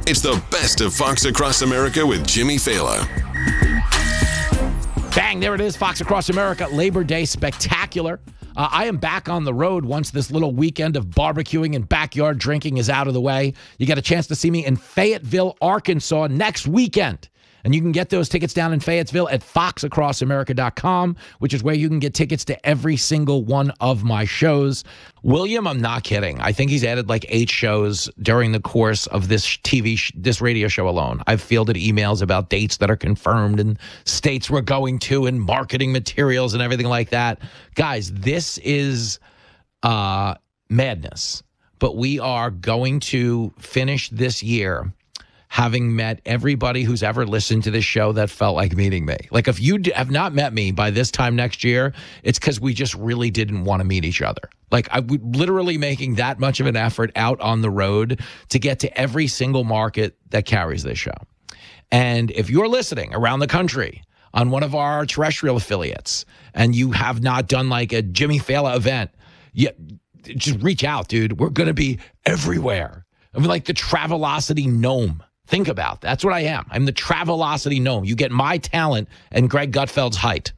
It's the best of Fox Across America with Jimmy Fallon. Bang, there it is, Fox Across America, Labor Day Spectacular. I am back on the road once this little weekend of barbecuing and backyard drinking is out of the way. You get a chance to see me in Fayetteville, Arkansas next weekend. And you can get those tickets down in Fayetteville at foxacrossamerica.com, which is where you can get tickets to every single one of my shows. William, I'm not kidding. I think he's added like 8 shows during the course of this this radio show alone. I've fielded emails about dates that are confirmed and states we're going to and marketing materials and everything like that. Guys, this is madness. But we are going to finish this year having met everybody who's ever listened to this show that felt like meeting me. Like, if you have not met me by this time next year, it's because we just really didn't want to meet each other. Like, I would literally making that much of an effort out on the road to get to every single market that carries this show. And if you're listening around the country on one of our terrestrial affiliates and you have not done like a Jimmy Fallon event, just reach out, dude. We're going to be everywhere. I'm like the Travelocity gnome. Think about that. That's what I am. I'm the Travelocity gnome. You get my talent and Greg Gutfeld's height.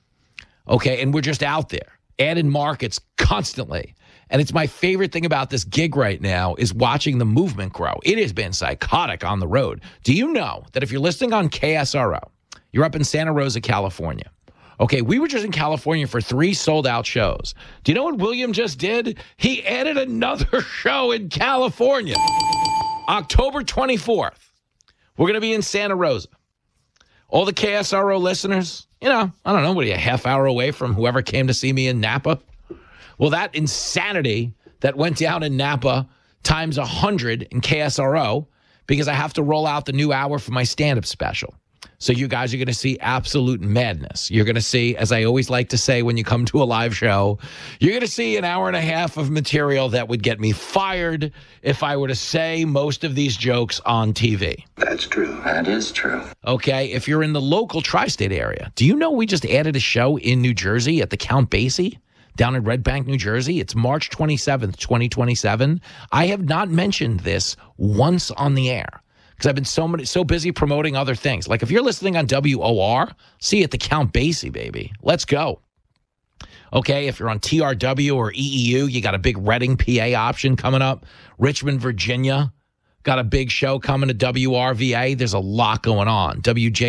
Okay, and we're just out there, adding markets constantly. And it's my favorite thing about this gig right now is watching the movement grow. It has been psychotic on the road. Do you know that if you're listening on KSRO, you're up in Santa Rosa, California. Okay, we were just in California for 3 sold-out shows. Do you know what William just did? He added another show in California. October 24th, we're going to be in Santa Rosa. All the KSRO listeners, I don't know, what are you, a half hour away from whoever came to see me in Napa? Well, that insanity that went down in Napa times 100 in KSRO because I have to roll out the new hour for my stand-up special. So you guys are going to see absolute madness. You're going to see, as I always like to say when you come to a live show, you're going to see an hour and a half of material that would get me fired if I were to say most of these jokes on TV. That's true. That is true. Okay, if you're in the local tri-state area, do you know we just added a show in New Jersey at the Count Basie down in Red Bank, New Jersey? It's March 27th, 2027. I have not mentioned this once on the air, because I've been so busy promoting other things. Like, if you're listening on WOR, see you at the Count Basie, baby. Let's go. Okay, if you're on TRW or EEU, you got a big Reading, PA option coming up. Richmond, Virginia, got a big show coming to WRVA. There's a lot going on.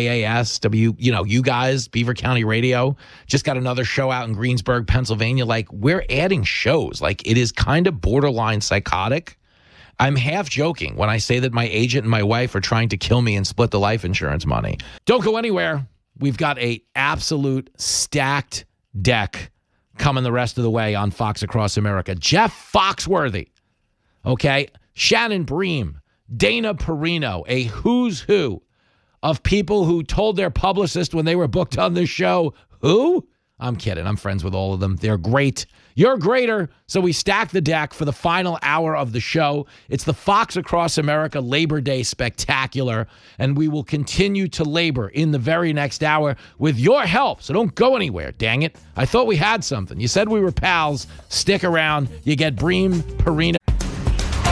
WJAS, you guys, Beaver County Radio, just got another show out in Greensburg, Pennsylvania. Like, we're adding shows. Like, it is kind of borderline psychotic. I'm half joking when I say that my agent and my wife are trying to kill me and split the life insurance money. Don't go anywhere. We've got a absolute stacked deck coming the rest of the way on Fox Across America. Jeff Foxworthy, okay? Shannon Bream, Dana Perino, a who's who of people who told their publicist when they were booked on this show, who? I'm kidding. I'm friends with all of them. They're great. You're greater. So we stack the deck for the final hour of the show. It's the Fox Across America Labor Day Spectacular, and we will continue to labor in the very next hour with your help. So don't go anywhere, dang it. I thought we had something. You said we were pals. Stick around. You get Bream, Perino.